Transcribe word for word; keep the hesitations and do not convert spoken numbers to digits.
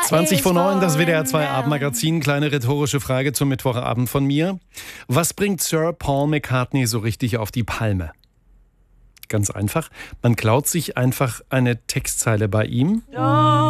zwanzig vor neun, das W D R zwei Abendmagazin. Kleine rhetorische Frage zum Mittwochabend von mir. Was bringt Sir Paul McCartney so richtig auf die Palme? Ganz einfach. Man klaut sich einfach eine Textzeile bei ihm.